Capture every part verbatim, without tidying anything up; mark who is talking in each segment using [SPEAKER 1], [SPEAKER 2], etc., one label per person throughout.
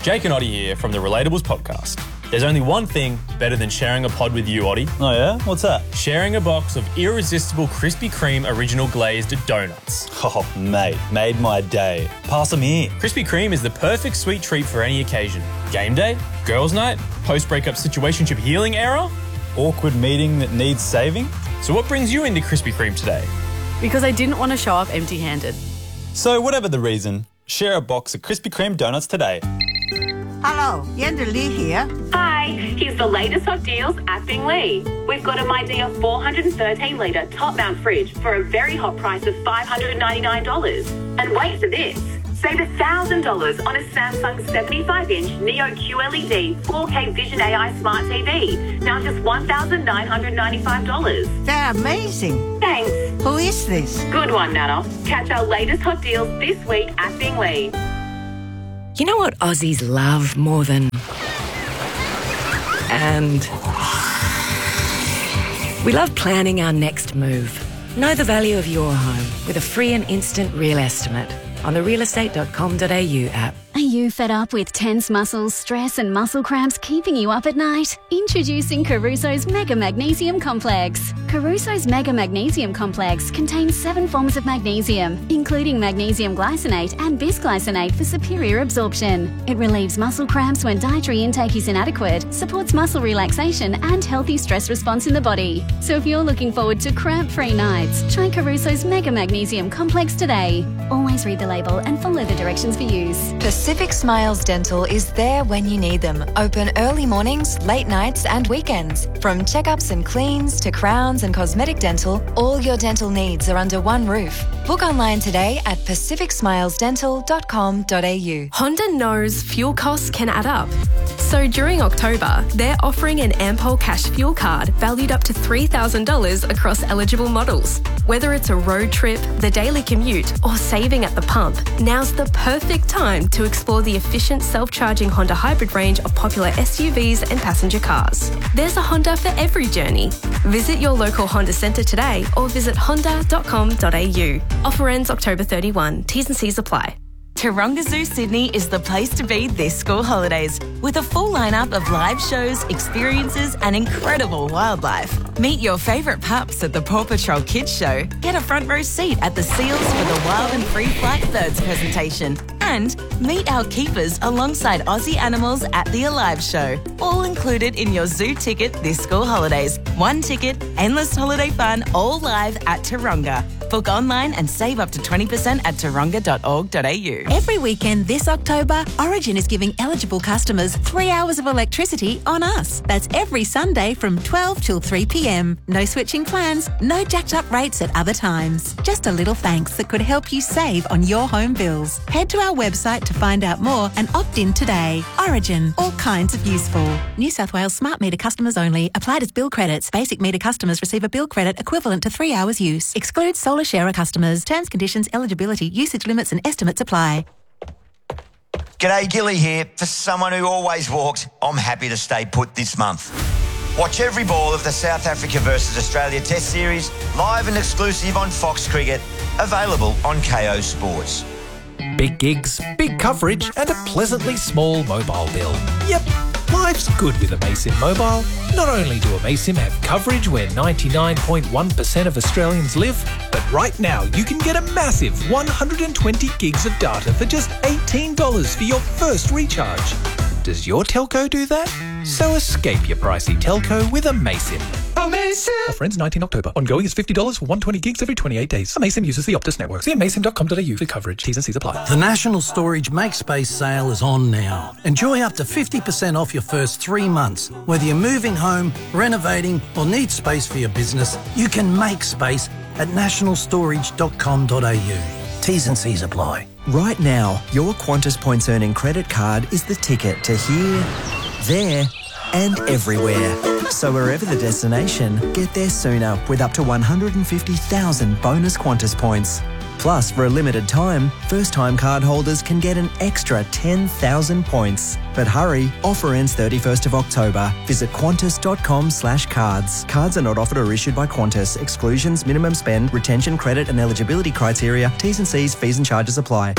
[SPEAKER 1] Jake and Oddie here from the Relatables podcast. There's only one thing better than sharing a pod with you, Oddie.
[SPEAKER 2] Oh yeah? What's that?
[SPEAKER 1] Sharing a box of irresistible Krispy Kreme original glazed donuts.
[SPEAKER 2] Oh, mate, made my day. Pass them here.
[SPEAKER 1] Krispy Kreme is the perfect sweet treat for any occasion. Game day, girls' night, post-breakup situationship healing era.
[SPEAKER 2] Awkward meeting that needs saving.
[SPEAKER 1] So what brings you into Krispy Kreme today?
[SPEAKER 3] Because I didn't want to show up empty-handed.
[SPEAKER 2] So whatever the reason, share a box of Krispy Kreme donuts today.
[SPEAKER 4] Hello, Yanda Lee here.
[SPEAKER 5] Hi, here's the latest hot deals at Binglee. We've got a MyDear four hundred thirteen litre top mount fridge for a very hot price of five hundred ninety-nine dollars. And wait for this. Save one thousand dollars on a Samsung seventy-five inch Neo Q L E D four K Vision A I Smart T V. Now just one thousand nine hundred ninety-five dollars.
[SPEAKER 4] They're amazing.
[SPEAKER 5] Thanks.
[SPEAKER 4] Who is this?
[SPEAKER 5] Good one, Nana. Catch our latest hot deals this week at Binglee.
[SPEAKER 6] You know what Aussies love more than... And... we love planning our next move. Know the value of your home with a free and instant real estimate on the real estate dot com dot a u app.
[SPEAKER 7] Are you fed up with tense muscles, stress and muscle cramps keeping you up at night? Introducing Caruso's Mega Magnesium Complex. Caruso's Mega Magnesium Complex contains seven forms of magnesium, including magnesium glycinate and bisglycinate for superior absorption. It relieves muscle cramps when dietary intake is inadequate, supports muscle relaxation and healthy stress response in the body. So if you're looking forward to cramp-free nights, try Caruso's Mega Magnesium Complex today. Always read the label and follow the directions for use.
[SPEAKER 8] Pacific Smiles Dental is there when you need them. Open early mornings, late nights and weekends. From checkups and cleans to crowns and cosmetic dental, all your dental needs are under one roof. Book online today at pacific smiles dental dot com dot a u.
[SPEAKER 9] Honda knows fuel costs can add up. So during October, they're offering an Ampol Cash fuel card valued up to three thousand dollars across eligible models. Whether it's a road trip, the daily commute, or saving at the pump, now's the perfect time to explore the efficient self-charging Honda hybrid range of popular S U Vs and passenger cars. There's a Honda for every journey. Visit your local Honda centre today or visit honda dot com dot a u. Offer ends October thirty-first. T's and C's apply.
[SPEAKER 10] Taronga Zoo Sydney is the place to be this school holidays, with a full lineup of live shows, experiences and incredible wildlife. Meet your favourite pups at the Paw Patrol Kids Show, get a front row seat at the Seals for the Wild and Free Flight Birds presentation, and meet our keepers alongside Aussie animals at the Alive Show, all included in your zoo ticket this school holidays. One ticket, endless holiday fun, all live at Taronga. Book online and save up to twenty percent at taronga dot org dot a u.
[SPEAKER 11] Every weekend this October, Origin is giving eligible customers three hours of electricity on us. That's every Sunday from twelve till three p m. No switching plans, no jacked up rates at other times. Just a little thanks that could help you save on your home bills. Head to our website to find out more and opt in today. Origin, all kinds of useful. New South Wales smart meter customers only. Applied as bill credits. Basic meter customers receive a bill credit equivalent to three hours use. Excludes solar sharer customers. Terms, conditions, eligibility, usage limits and estimates apply.
[SPEAKER 12] G'day, Gilly here. For someone who always walks, I'm happy to stay put this month. Watch every ball of the South Africa versus Australia Test Series, live and exclusive on Fox Cricket, available on K O Sports.
[SPEAKER 13] Big gigs, big coverage and a pleasantly small mobile bill. Yep, life's good with Amaysim Mobile. Not only do Amaysim have coverage where ninety-nine point one percent of Australians live, but right now you can get a massive one hundred twenty gigs of data for just eighteen dollars for your first recharge. Does your telco do that? So escape your pricey telco with Amaysim. Amaysim! Offer ends nineteenth October. Ongoing is fifty dollars for one hundred twenty gigs every twenty-eight days. Amaysim uses the Optus network. See amaysim dot com dot a u for coverage. T's and C's apply.
[SPEAKER 14] The National Storage Make Space sale is on now. Enjoy up to fifty percent off your first three months. Whether you're moving home, renovating or need space for your business, you can make space at national storage dot com dot a u. T's and C's apply.
[SPEAKER 15] Right now, your Qantas Points Earning credit card is the ticket to here, there and everywhere. So wherever the destination, get there sooner with up to one hundred fifty thousand bonus Qantas points. Plus, for a limited time, first-time card holders can get an extra ten thousand points. But hurry, offer ends thirty-first of October. Visit qantas dot com slash cards. Cards are not offered or issued by Qantas. Exclusions, minimum spend, retention, credit and eligibility criteria, T's and C's, fees and charges apply.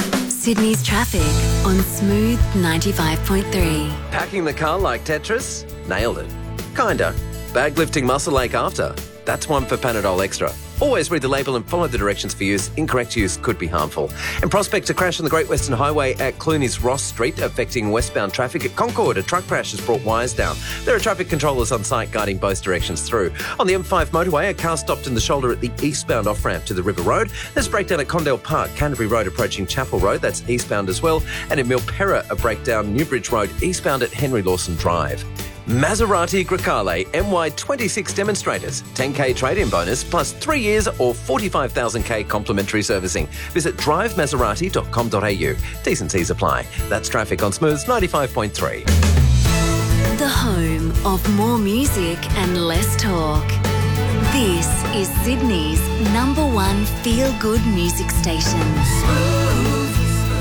[SPEAKER 7] Sydney's traffic on Smooth ninety-five point three.
[SPEAKER 16] Packing the car like Tetris? Nailed it. Kinda. Bag lifting muscle ache after? That's one for Panadol Extra. Always read the label and follow the directions for use. Incorrect use could be harmful. And prospect a crash on the Great Western Highway at Clooney's Ross Street, affecting westbound traffic. At Concord, a truck crash has brought wires down. There are traffic controllers on site guiding both directions through. On the M five motorway, a car stopped in the shoulder at the eastbound off-ramp to the River Road. There's a breakdown at Condell Park, Canterbury Road approaching Chapel Road. That's eastbound as well. And in Milperra, a breakdown Newbridge Road eastbound at Henry Lawson Drive. Maserati Grecale M Y twenty-six demonstrators. ten K trade-in bonus plus three years or forty-five thousand K complimentary servicing. Visit drive maserati dot com dot a u. T's and C's apply. That's traffic on Smooth's ninety-five point three.
[SPEAKER 7] The home of more music and less talk. This is Sydney's number one feel-good music station.
[SPEAKER 17] Smooth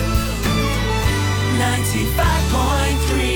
[SPEAKER 17] ninety-five point three.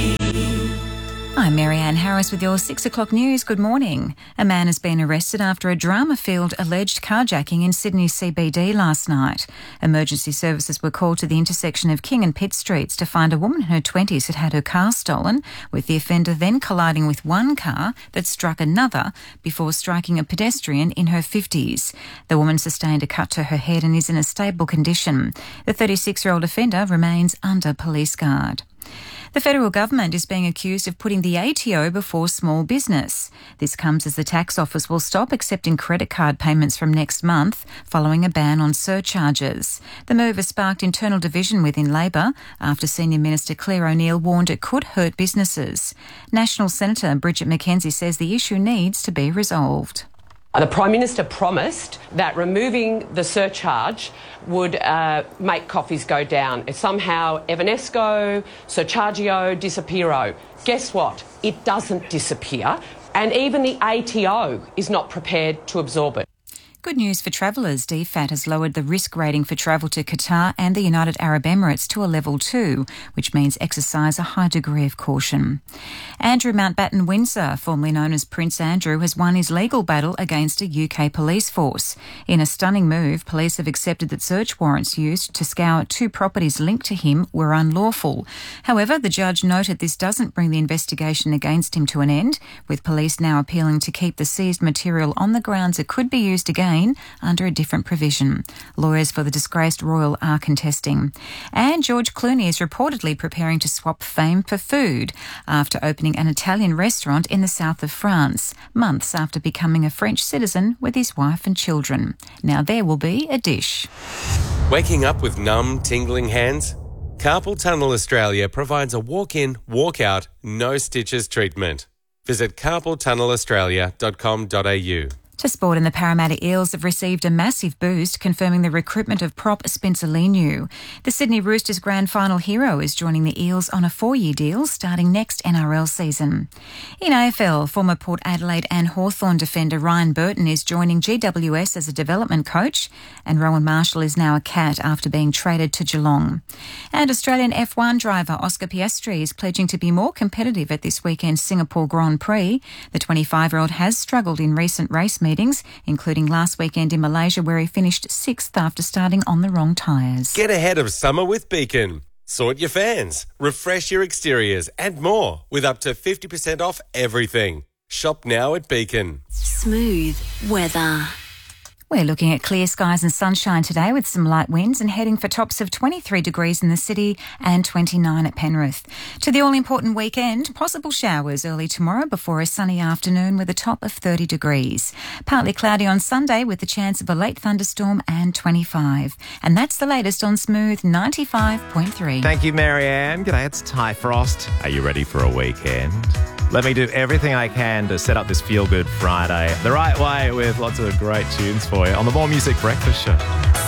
[SPEAKER 18] I'm Marianne Harris with your six o'clock news. Good morning. A man has been arrested after a drama-filled alleged carjacking in Sydney C B D last night. Emergency services were called to the intersection of King and Pitt Streets to find a woman in her twenties had had her car stolen, with the offender then colliding with one car that struck another before striking a pedestrian in her fifties. The woman sustained a cut to her head and is in a stable condition. The thirty-six-year-old offender remains under police guard. The federal government is being accused of putting the A T O before small business. This comes as the tax office will stop accepting credit card payments from next month following a ban on surcharges. The move has sparked internal division within Labor after Senior Minister Claire O'Neill warned it could hurt businesses. National Senator Bridget McKenzie says the issue needs to be resolved.
[SPEAKER 19] The Prime Minister promised that removing the surcharge would uh, make coffees go down. It's somehow Evanesco, Surchargio, Disappearo. Guess what? It doesn't disappear, and even the A T O is not prepared to absorb it.
[SPEAKER 18] Good news for travellers. D F A T has lowered the risk rating for travel to Qatar and the United Arab Emirates to a level two, which means exercise a high degree of caution. Andrew Mountbatten Windsor, formerly known as Prince Andrew, has won his legal battle against a U K police force. In a stunning move, police have accepted that search warrants used to scour two properties linked to him were unlawful. However, the judge noted this doesn't bring the investigation against him to an end, with police now appealing to keep the seized material on the grounds it could be used again under a different provision. Lawyers for the disgraced royal are contesting. And George Clooney is reportedly preparing to swap fame for food after opening an Italian restaurant in the south of France, months after becoming a French citizen with his wife and children. Now there will be a dish.
[SPEAKER 20] Waking up with numb, tingling hands? Carpal Tunnel Australia provides a walk-in, walk-out, no stitches treatment. Visit carpal tunnel australia dot com dot a u.
[SPEAKER 18] To sport, and the Parramatta Eels have received a massive boost, confirming the recruitment of prop Spencer Leniu. The Sydney Roosters grand final hero is joining the Eels on a four-year deal starting next N R L season. In A F L, former Port Adelaide and Hawthorn defender Ryan Burton is joining G W S as a development coach, and Rowan Marshall is now a Cat after being traded to Geelong. And Australian F one driver Oscar Piastri is pledging to be more competitive at this weekend's Singapore Grand Prix. The twenty-five-year-old has struggled in recent race meetings, including last weekend in Malaysia, where he finished sixth after starting on the wrong tyres.
[SPEAKER 20] Get ahead of summer with Beacon. Sort your fans, refresh your exteriors and more with up to fifty percent off everything. Shop now at Beacon.
[SPEAKER 7] Smooth weather.
[SPEAKER 18] We're looking at clear skies and sunshine today with some light winds and heading for tops of twenty-three degrees in the city and twenty-nine at Penrith. To the all-important weekend, possible showers early tomorrow before a sunny afternoon with a top of thirty degrees. Partly cloudy on Sunday with the chance of a late thunderstorm and twenty-five. And that's the latest on Smooth ninety-five point three.
[SPEAKER 21] Thank you, Marianne. G'day, it's Ty Frost. Are you ready for a weekend? Let me do everything I can to set up this Feel Good Friday the right way with lots of great tunes for you on the More Music Breakfast Show.